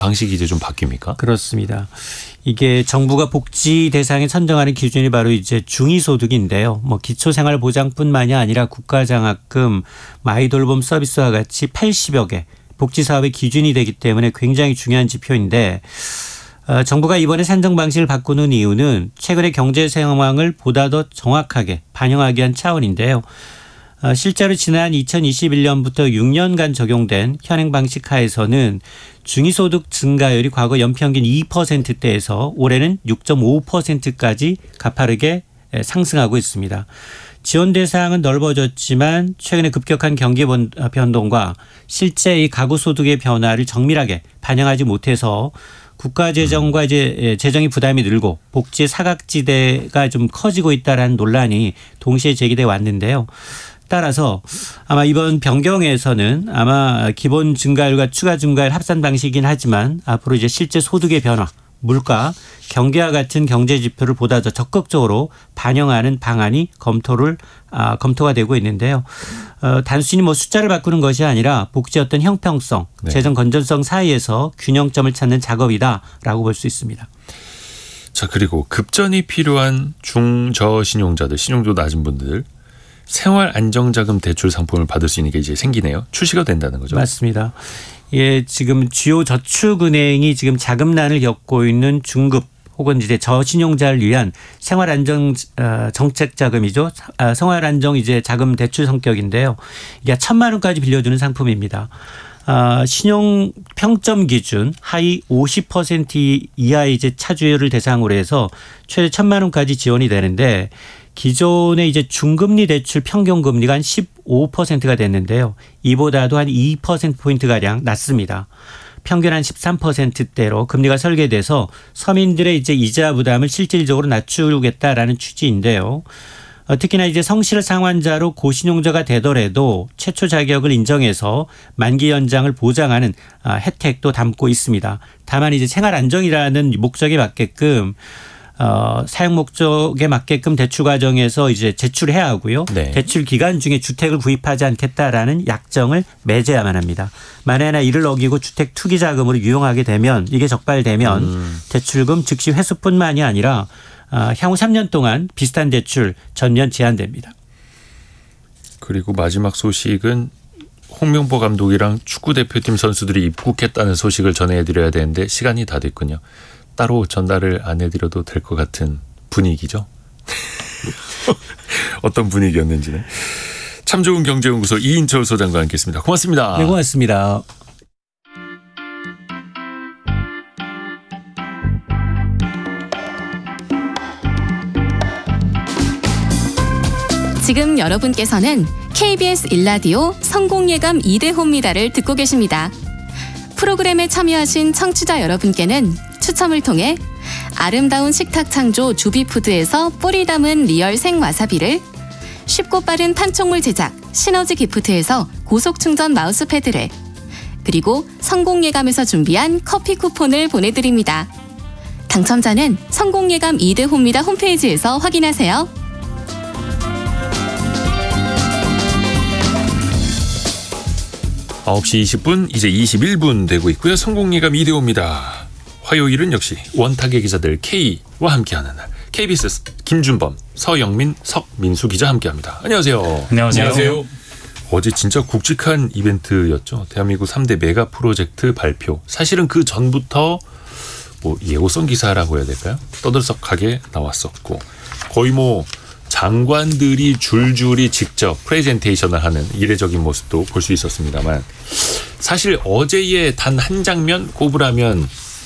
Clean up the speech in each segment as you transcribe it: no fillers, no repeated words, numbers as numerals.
방식이 이제 좀 바뀝니까? 그렇습니다. 이게 정부가 복지 대상에 선정하는 기준이 바로 이제 중위소득인데요. 뭐 기초생활보장뿐만이 아니라 국가장학금, 마이돌봄 서비스와 같이 80여 개 복지 사업의 기준이 되기 때문에 굉장히 중요한 지표인데 정부가 이번에 산정 방식을 바꾸는 이유는 최근의 경제 상황을 보다 더 정확하게 반영하기 위한 차원인데요. 실제로 지난 2021년부터 6년간 적용된 현행 방식 하에서는 중위소득 증가율이 과거 연평균 2%대에서 올해는 6.5%까지 가파르게 상승하고 있습니다. 지원 대상은 넓어졌지만 최근에 급격한 경기 변동과 실제 이 가구 소득의 변화를 정밀하게 반영하지 못해서 국가 재정과 이제 재정이 부담이 늘고 복지 사각지대가 좀 커지고 있다라는 논란이 동시에 제기돼 왔는데요. 따라서 아마 이번 변경에서는 아마 기본 증가율과 추가 증가율 합산 방식이긴 하지만 앞으로 이제 실제 소득의 변화, 물가, 경기와 같은 경제 지표를 보다 더 적극적으로 반영하는 방안이 검토가 되고 있는데요. 단순히 뭐 숫자를 바꾸는 것이 아니라 복지의 어떤 형평성, 재정 건전성 사이에서 균형점을 찾는 작업이다라고 볼 수 있습니다. 자, 그리고 급전이 필요한 중저신용자들, 신용도 낮은 분들 생활 안정자금 대출 상품을 받을 수 있는 게 이제 생기네요. 출시가 된다는 거죠. 맞습니다. 예, 지금 주요 저축은행이 지금 자금난을 겪고 있는 중급 혹은 이제 저신용자를 위한 생활 안정 정책 자금이죠. 생활 안정 이제 자금 대출 성격인데요. 이게 1,000만 원까지 빌려주는 상품입니다. 신용 평점 기준 하위 50% 이하의 이제 차주율을 대상으로 해서 최대 1,000만 원까지 지원이 되는데 기존의 이제 중금리 대출 평균 금리가 한 15%가 됐는데요. 이보다도 한 2%포인트가량 낮습니다. 평균 한 13%대로 금리가 설계돼서 서민들의 이제 이자 부담을 실질적으로 낮추겠다라는 취지인데요. 특히나 이제 성실 상환자로 고신용자가 되더라도 최초 자격을 인정해서 만기 연장을 보장하는 혜택도 담고 있습니다. 다만 이제 생활 안정이라는 목적에 맞게끔 사용 목적에 맞게끔 대출 과정에서 이제 제출해야 하고요. 네. 대출 기간 중에 주택을 구입하지 않겠다라는 약정을 맺어야만 합니다. 만약에 이를 어기고 주택 투기 자금으로 유용하게 되면 이게 적발되면 대출금 즉시 회수뿐만이 아니라 향후 3년 동안 비슷한 대출 전면 제한됩니다. 그리고 마지막 소식은 홍명보 감독이랑 축구대표팀 선수들이 입국했다는 소식을 전해드려야 되는데 시간이 다 됐군요. 따로 전달을 안 해드려도 될 것 같은 분위기죠. 어떤 분위기였는지는. 참 좋은 경제연구소 이인철 소장과 함께했습니다. 고맙습니다. 네, 고맙습니다. 지금 여러분께서는 KBS 1라디오 성공예감 2대호입니다를 듣고 계십니다. 프로그램에 참여하신 청취자 여러분께는 추첨을 통해 아름다운 식탁 창조 주비푸드에서 뿌리 담은 리얼 생와사비를, 쉽고 빠른 판촉물 제작 시너지 기프트에서 고속충전 마우스패드를, 그리고 성공예감에서 준비한 커피 쿠폰을 보내드립니다. 당첨자는 성공예감 2대호입니다 홈페이지에서 확인하세요. 9시 20분 이제 21분 되고 있고요. 성공예감 2대호입니다. 화요일은 역시 원탁의 기자들 K와 함께하는 날. KBS 김준범, 서영민, 석민수 기자 함께합니다. 안녕하세요. 안녕하세요. 어제 진짜 굵직한 이벤트였죠. 대한민국 3대 메가 프로젝트 발표. 사실은 그 전부터 뭐 예고성 기사라고 해야 될까요? 떠들썩하게 나왔었고 거의 뭐 장관들이 줄줄이 직접 프레젠테이션을 하는 이례적인 모습도 볼 수 있었습니다만 사실 어제의 단 한 장면 꼽으라면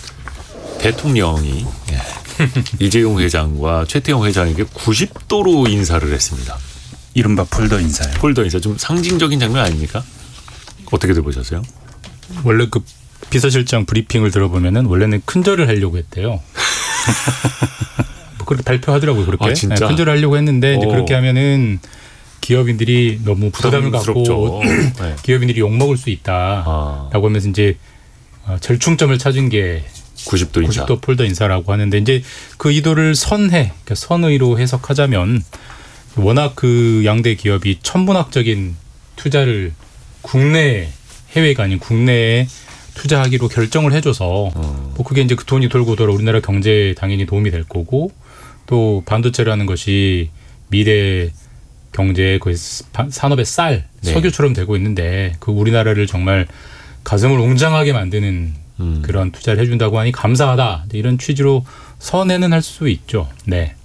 대통령이 이재용 회장과 최태용 회장에게 90도로 인사를 했습니다. 이른바 폴더 인사요. 폴더 인사 좀 상징적인 장면 아닙니까? 어떻게들 보셨어요? 원래 그 비서실장 브리핑을 들어보면은 원래는 큰절을 하려고 했대요. 뭐 그렇게 발표하더라고요. 그렇게. 진짜? 네, 큰절을 하려고 했는데 이제 그렇게 하면은 기업인들이 너무 부담을 갖고 네. 기업인들이 욕먹을 수 있다라고 하면서 이제 절충점을 찾은 게 90도 폴더 인사라고 하는데 이제 그 의도를 그러니까 선의로 해석하자면 워낙 그 양대 기업이 천문학적인 투자를 국내 해외가 아닌 국내에 투자하기로 결정을 해줘서 뭐 그게 이제 그 돈이 돌고 돌아 우리나라 경제에 당연히 도움이 될 거고 또 반도체라는 것이 미래 경제의 거의 산업의 쌀, 네. 석유처럼 되고 있는데 그 우리나라를 정말 가슴을 웅장하게 만드는 그런 투자를 해준다고 하니 감사하다 이런 취지로 선회는 할 수 있죠. 네.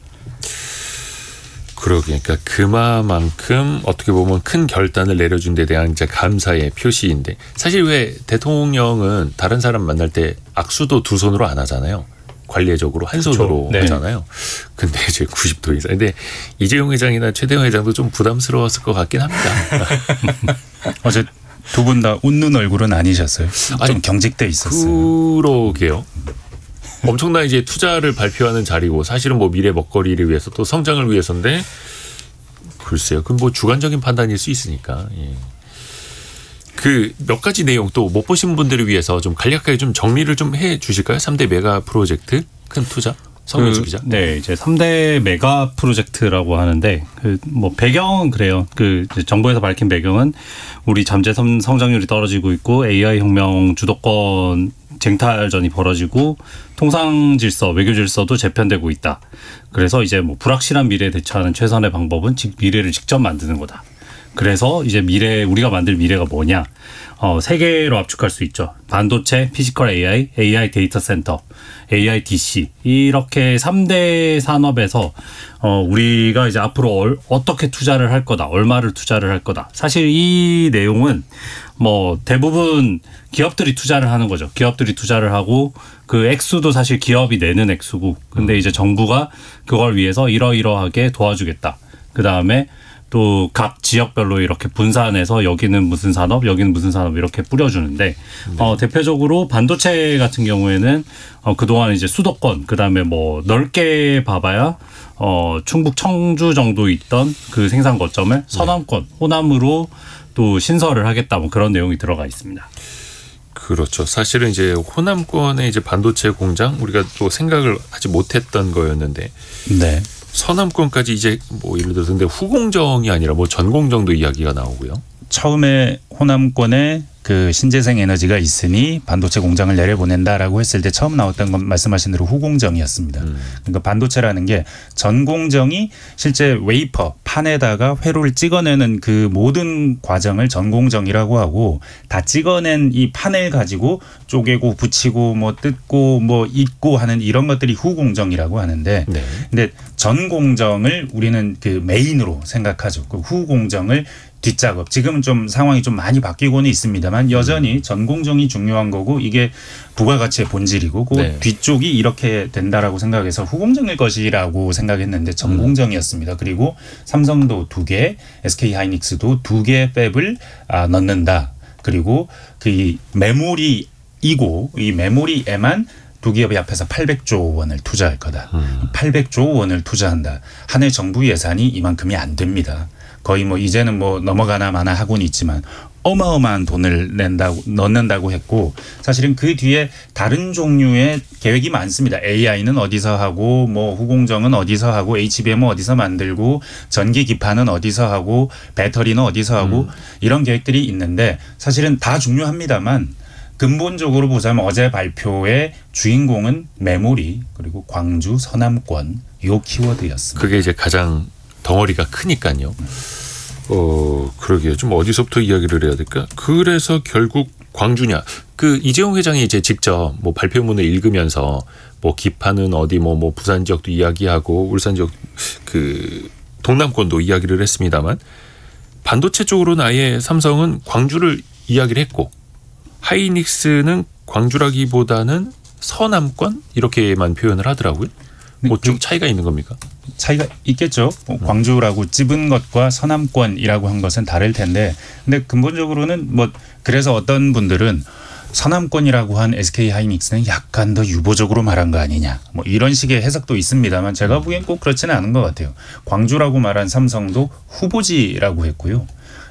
그러니까 그만큼 어떻게 보면 큰 결단을 내려준 데 대한 이제 감사의 표시인데 사실 왜 대통령은 다른 사람 만날 때 악수도 두 손으로 안 하잖아요. 관례적으로 한 손으로 네. 하잖아요. 근데 이제 90도 이상. 근데 이재용 회장이나 최대형 회장도 좀 부담스러웠을 것 같긴 합니다. 어제 두 분 다 웃는 얼굴은 아니셨어요. 좀 경직돼 있었어요. 그러게요. 엄청난 이제 투자를 발표하는 자리고 사실은 뭐 미래 먹거리를 위해서 또 성장을 위해서인데 글쎄요. 그건 뭐 주관적인 판단일 수 있으니까. 예. 그 몇 가지 내용 또 못 보신 분들을 위해서 좀 간략하게 좀 정리를 좀 해 주실까요? 3대 메가 프로젝트 큰 투자. 성명수 기자. 네, 이제 3대 메가 프로젝트라고 하는데 그 뭐 배경은 그래요. 그 정부에서 밝힌 배경은 우리 잠재 성장률이 떨어지고 있고 AI 혁명 주도권 쟁탈전이 벌어지고 통상 질서, 외교 질서도 재편되고 있다. 그래서 이제 뭐 불확실한 미래에 대처하는 최선의 방법은 미래를 직접 만드는 거다. 그래서 이제 우리가 만들 미래가 뭐냐? 세 개로 압축할 수 있죠. 반도체, 피지컬 AI, AI 데이터 센터, AI DC 이렇게 3대 산업에서 우리가 이제 앞으로 어떻게 투자를 할 거다, 얼마를 투자를 할 거다. 사실 이 내용은 뭐 대부분 기업들이 투자를 하는 거죠. 기업들이 투자를 하고 그 액수도 사실 기업이 내는 액수고, 근데 이제 정부가 그걸 위해서 이러이러하게 도와주겠다. 그 다음에 또 각 지역별로 이렇게 분산해서 여기는 무슨 산업, 여기는 무슨 산업 이렇게 뿌려주는데 대표적으로 반도체 같은 경우에는 그동안 이제 수도권, 그다음에 뭐 넓게 봐봐야 충북 청주 정도 있던 그 생산 거점을 서남권, 호남으로 또 신설을 하겠다 뭐 그런 내용이 들어가 있습니다. 그렇죠. 사실은 이제 호남권의 이제 반도체 공장 우리가 또 생각을 하지 못했던 거였는데. 네. 서남권까지 이제 뭐 예를 들어서 근데 후공정이 아니라 뭐 전공정도 이야기가 나오고요. 처음에 호남권에 그 신재생 에너지가 있으니 반도체 공장을 내려보낸다라고 했을 때 처음 나왔던 건 말씀하신 대로 후공정이었습니다. 그러니까 반도체라는 게 전공정이 실제 웨이퍼 판에다가 회로를 찍어내는 그 모든 과정을 전공정이라고 하고, 다 찍어낸 이 판을 가지고 쪼개고 붙이고 뭐 뜯고 뭐 잊고 하는 이런 것들이 후공정이라고 하는데, 네. 근데 전공정을 우리는 그 메인으로 생각하죠. 그 후공정을 뒷작업. 지금은 좀 상황이 좀 많이 바뀌고는 있습니다만 여전히 전공정이 중요한 거고 이게 부가가치의 본질이고 그 네. 뒤쪽이 이렇게 된다라고 생각해서 후공정일 것이라고 생각했는데 전공정이었습니다. 그리고 삼성도 2개, SK하이닉스도 2개 팹을 넣는다. 그리고 그 메모리이고 이 메모리에만 두 기업이 합해서 800조 원을 투자할 거다. 800조 원을 투자한다. 한 해 정부 예산이 이만큼이 안 됩니다. 거의 뭐 이제는 뭐 넘어가나 마나 하고는 있지만 어마어마한 돈을 넣는다고 했고, 사실은 그 뒤에 다른 종류의 계획이 많습니다. AI는 어디서 하고 뭐 후공정은 어디서 하고 HBM은 어디서 만들고 전기 기판은 어디서 하고 배터리는 어디서 하고 이런 계획들이 있는데 사실은 다 중요합니다만 근본적으로 보자면 어제 발표의 주인공은 메모리 그리고 광주 서남권 요 키워드였습니다. 그게 이제 가장 덩어리가 크니까요. 그러게요. 좀 어디서부터 이야기를 해야 될까? 그래서 결국 광주냐. 그 이재용 회장이 이제 직접 뭐 발표문을 읽으면서 뭐 기판은 어디 뭐 부산 지역도 이야기하고 울산 지역 그 동남권도 이야기를 했습니다만 반도체 쪽으로는 아예 삼성은 광주를 이야기를 했고 하이닉스는 광주라기보다는 서남권 이렇게만 표현을 하더라고요. 뭐 좀 차이가 있는 겁니까? 차이가 있겠죠. 광주라고 찝은 것과 서남권이라고 한 것은 다를 텐데, 근데 근본적으로는 뭐 그래서 어떤 분들은 서남권이라고 한 SK하이닉스는 약간 더 유보적으로 말한 거 아니냐, 뭐 이런 식의 해석도 있습니다만 제가 보기엔 꼭 그렇지는 않은 것 같아요. 광주라고 말한 삼성도 후보지라고 했고요.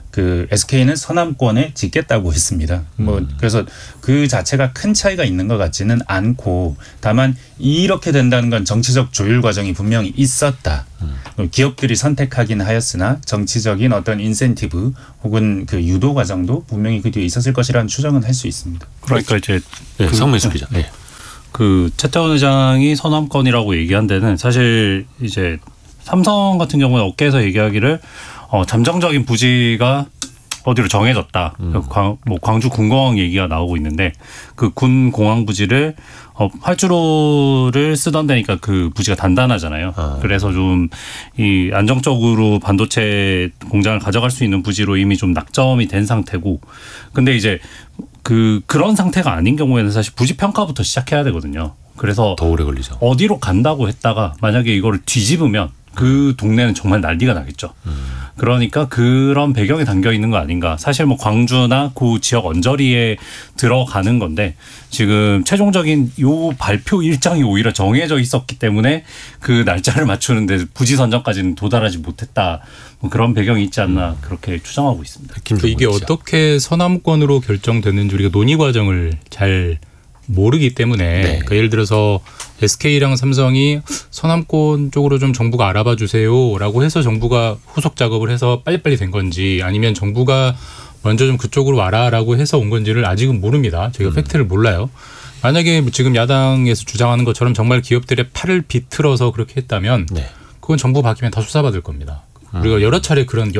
그 SK는 서남권에 짓겠다고 했습니다. 뭐 그래서 그 자체가 큰 차이가 있는 것 같지는 않고 다만 이렇게 된다는 건 정치적 조율 과정이 분명히 있었다. 기업들이 선택하긴 하였으나 정치적인 어떤 인센티브 혹은 그 유도 과정도 분명히 그 뒤에 있었을 것이라는 추정은 할 수 있습니다. 그러니까 이제 네, 성민수 기자. 네. 그 최태원 회장이 서남권이라고 얘기한 데는 사실 이제 삼성 같은 경우에 업계에서 얘기하기를 잠정적인 부지가 어디로 정해졌다. 뭐 광주 군공항 얘기가 나오고 있는데 그 군 공항 부지를 활주로를 쓰던 데니까 그 부지가 단단하잖아요. 그래서 좀 이 안정적으로 반도체 공장을 가져갈 수 있는 부지로 이미 좀 낙점이 된 상태고, 근데 이제 그런 상태가 아닌 경우에는 사실 부지 평가부터 시작해야 되거든요. 그래서 더 오래 걸리죠. 어디로 간다고 했다가 만약에 이거를 뒤집으면 그 동네는 정말 난리가 나겠죠. 그러니까 그런 배경이 담겨 있는 거 아닌가. 사실 뭐 광주나 그 지역 언저리에 들어가는 건데 지금 최종적인 요 발표 일정이 오히려 정해져 있었기 때문에 그 날짜를 맞추는데 부지 선정까지는 도달하지 못했다. 뭐 그런 배경이 있지 않나 그렇게 추정하고 있습니다. 이게 어떻게 서남권으로 결정됐는지 우리가 논의 과정을 잘 모르기 때문에 네. 그 예를 들어서 SK랑 삼성이 서남권 쪽으로 좀 정부가 알아봐 주세요라고 해서 정부가 후속 작업을 해서 빨리빨리 된 건지 아니면 정부가 먼저 좀 그쪽으로 와라라고 해서 온 건지를 아직은 모릅니다. 저희가 팩트를 몰라요. 만약에 지금 야당에서 주장하는 것처럼 정말 기업들의 팔을 비틀어서 그렇게 했다면 네. 그건 정부 바뀌면 다 수사받을 겁니다. 우리가 여러 차례 그런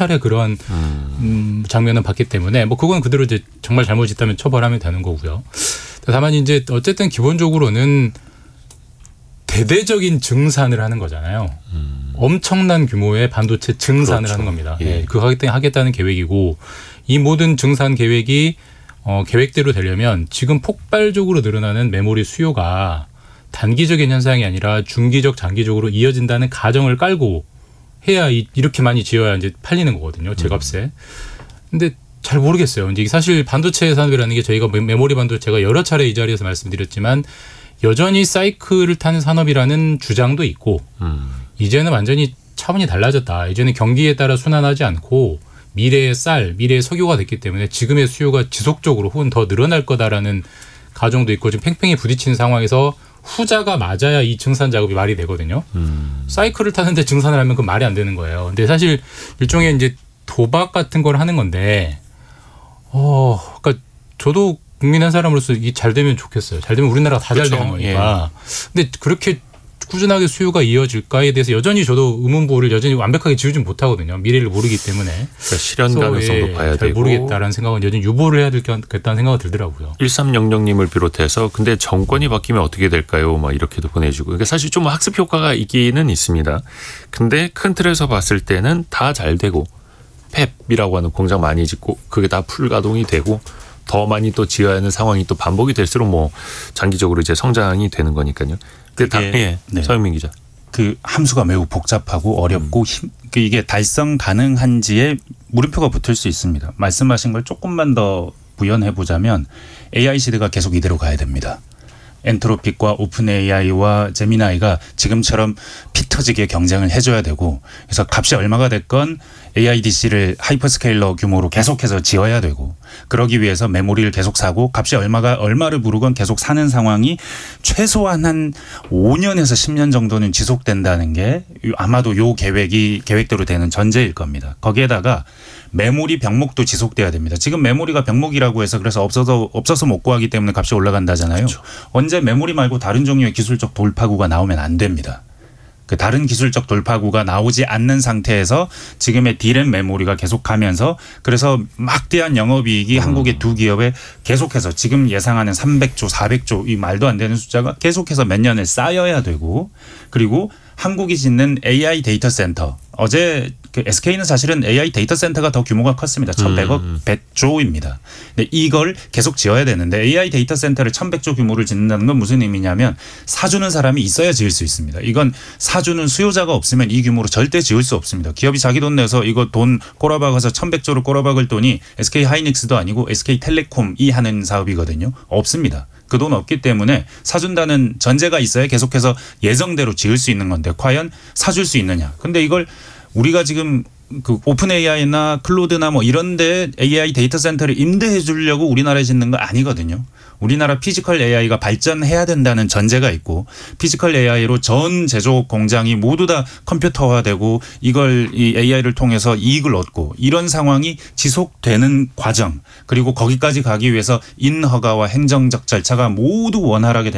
장면을 봤기 때문에 뭐 그건 그대로 이제 정말 잘못했다면 처벌하면 되는 거고요. 다만 이제 어쨌든 기본적으로는 대대적인 증산을 하는 거잖아요. 엄청난 규모의 반도체 증산을 그렇죠. 하는 겁니다. 예. 네, 그거 하겠다는 계획이고 이 모든 증산 계획이 계획대로 되려면 지금 폭발적으로 늘어나는 메모리 수요가 단기적인 현상이 아니라 중기적 장기적으로 이어진다는 가정을 깔고 해야 이렇게 많이 지어야 이제 팔리는 거거든요. 제값에. 근데 잘 모르겠어요. 이제 사실 반도체 산업이라는 게 저희가 메모리 반도체가 여러 차례 이 자리에서 말씀드렸지만 여전히 사이클을 타는 산업이라는 주장도 있고 이제는 완전히 차원이 달라졌다. 이제는 경기에 따라 순환하지 않고 미래의 미래의 석유가 됐기 때문에 지금의 수요가 지속적으로 혹은 더 늘어날 거다라는 가정도 있고 지금 팽팽히 부딪히는 상황에서 후자가 맞아야 이 증산 작업이 말이 되거든요. 사이클을 타는데 증산을 하면 그 말이 안 되는 거예요. 근데 사실 일종의 이제 도박 같은 걸 하는 건데 그러니까 저도 국민 한 사람으로서 이게 잘 되면 좋겠어요. 잘 되면 우리나라가 다 잘 그렇죠. 되는 거니까. 근데 그렇게 꾸준하게 수요가 이어질까에 대해서 여전히 저도 의문부호를 여전히 완벽하게 지우진 못하거든요. 미래를 모르기 때문에. 그러니까 실현 가능성도 봐야 잘 되고. 모르겠다라는 생각은 여전히 유보를 해야 되겠다는 생각이 들더라고요. 1300님을 비롯해서 근데 정권이 바뀌면 어떻게 될까요? 막 이렇게도 보내주고. 그러니까 사실 좀 학습 효과가 있기는 있습니다. 근데 큰 틀에서 봤을 때는 다 잘 되고 펩이라고 하는 공장 많이 짓고 그게 다 풀 가동이 되고 더 많이 또 지어야 하는 상황이 또 반복이 될수록 뭐 장기적으로 이제 성장이 되는 거니까요. 네. 서영민 기자. 그 함수가 매우 복잡하고 어렵고 이게 달성 가능한지에 물음표가 붙을 수 있습니다. 말씀하신 걸 조금만 더 부연해 보자면 AI 시대가 계속 이대로 가야 됩니다. 엔트로픽과 오픈 AI와 제미나이가 지금처럼 피 터지게 경쟁을 해줘야 되고 그래서 값이 얼마가 됐건 AIDC를 하이퍼스케일러 규모로 계속해서 지어야 되고 그러기 위해서 메모리를 계속 사고 값이 얼마를 부르건 계속 사는 상황이 최소한 한 5년에서 10년 정도는 지속된다는 게 아마도 요 계획대로 되는 전제일 겁니다. 거기에다가 메모리 병목도 지속돼야 됩니다. 지금 메모리가 병목이라고 해서 그래서 없어서 못 구하기 때문에 값이 올라간다잖아요. 그렇죠. 언제 메모리 말고 다른 종류의 기술적 돌파구가 나오면 안 됩니다. 그 다른 기술적 돌파구가 나오지 않는 상태에서 지금의 D램 메모리가 계속가면서 그래서 막대한 영업이익이 한국의 두 기업에 계속해서 지금 예상하는 300조, 400조 이 말도 안 되는 숫자가 계속해서 몇 년을 쌓여야 되고 그리고 한국이 짓는 AI 데이터 센터 어제 그 SK는 사실은 AI 데이터 센터가 더 규모가 컸습니다. 1,100억 100조입니다. 근데 이걸 계속 지어야 되는데 AI 데이터 센터를 1,100조 규모를 짓는다는 건 무슨 의미냐면 사주는 사람이 있어야 지을 수 있습니다. 이건 사주는 수요자가 없으면 이 규모로 절대 지을 수 없습니다. 기업이 자기 돈 내서 이거 돈 꼬라박아서 1,100조를 꼬라박을 돈이 SK 하이닉스도 아니고 SK 텔레콤이 하는 사업이거든요. 없습니다. 그 돈 없기 때문에 사준다는 전제가 있어야 계속해서 예정대로 지을 수 있는 건데 과연 사줄 수 있느냐. 근데 이걸 우리가 지금 그 오픈 AI나 클로드나 뭐 이런데 AI 데이터 센터를 임대해 주려고 우리나라에 짓는 거 아니거든요. 우리나라 피지컬 AI가 발전해야 된다는 전제가 있고 피지컬 AI로 전 제조업 공장이 모두 다 컴퓨터화되고 이걸 이 AI를 통해서 이익을 얻고 이런 상황이 지속되는 과정 그리고 거기까지 가기 위해서 인허가와 행정적 절차가 모두 원활하게